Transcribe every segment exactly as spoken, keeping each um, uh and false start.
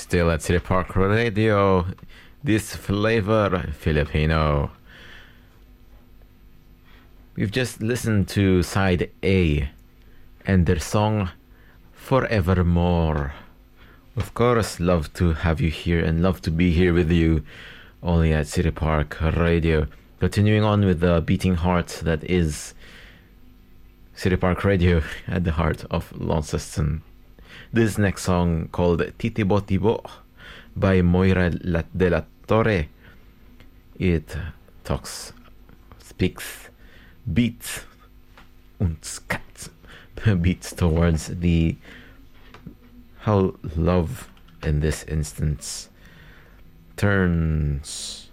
Still at City Park Radio, this flavor Filipino. We've just listened to side A and their song Forevermore. Of course, love to have you here and love to be here with you only at City Park Radio. Continuing on with the beating heart that is City Park Radio at the heart of Launceston. This next song called Titibo Tibo by Moira de la Torre. It talks, speaks, beats, und scat, beats towards the how love in this instance turns,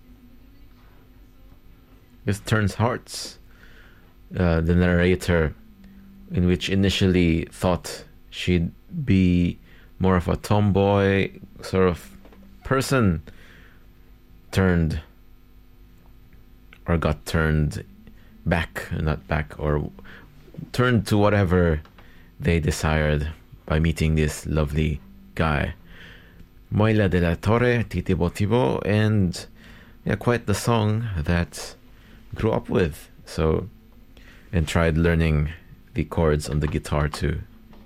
it turns hearts. Uh, the narrator, in which initially thought she'd be more of a tomboy sort of person, turned or got turned back, not back, or turned to whatever they desired by meeting this lovely guy. Moira de la Torre, Titibo Tibo, and yeah, quite the song that grew up with. So, and tried learning the chords on the guitar too.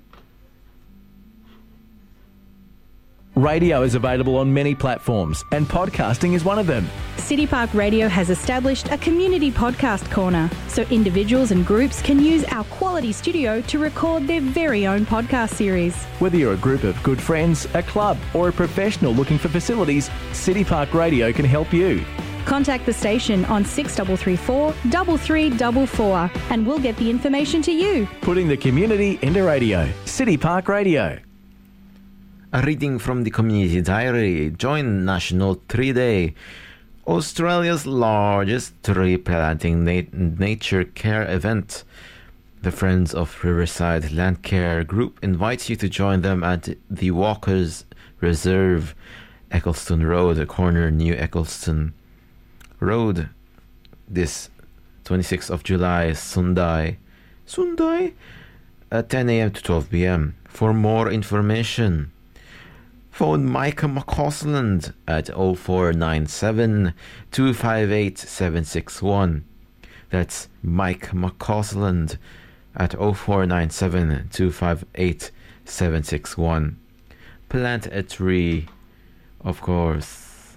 Radio is available on many platforms, and podcasting is one of them. City Park Radio has established a community podcast corner, so individuals and groups can use our quality studio to record their very own podcast series. Whether you're a group of good friends, a club, or a professional looking for facilities, City Park Radio can help you. Contact the station on six three three four, three three four four and we'll get the information to you. Putting the community into radio. City Park Radio. A reading from the Community Diary. Join National Tree Day, Australia's largest tree planting na- nature care event. The Friends of Riverside Land Care Group invites you to join them at the Walkers Reserve, Eccleston Road, corner New Eccleston Road, this twenty-sixth of July, Sunday, Sunday, at ten a.m. to twelve p.m. For more information, phone Micah McCausland at oh four nine seven, two five eight, seven six one. That's Mike McCausland at oh four nine seven, two five eight, seven six one. Plant a tree, of course.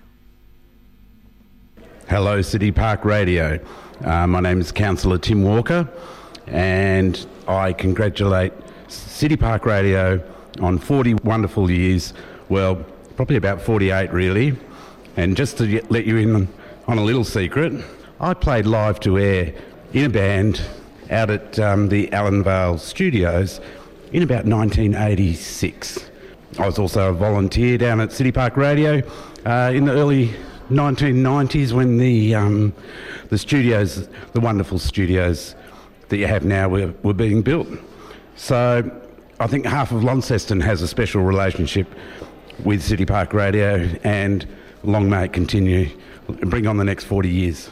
Hello, City Park Radio. Uh, my name is Councillor Tim Walker, and I congratulate City Park Radio on forty wonderful years. Well, probably about forty-eight, really. And just to get, let you in on a little secret, I played live to air in a band out at um, the Allenvale Studios in about nineteen eighty-six. I was also a volunteer down at City Park Radio uh, in the early nineteen nineties when the um, the studios, the wonderful studios that you have now, were, were being built. So I think half of Launceston has a special relationship with City Park Radio, and long may it continue and bring on the next forty years.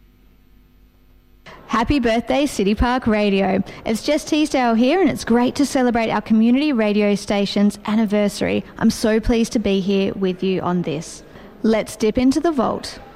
Happy birthday, City Park Radio. It's just Teesdale here, and it's great to celebrate our community radio station's anniversary. I'm so pleased to be here with you on this. Let's dip into the vault.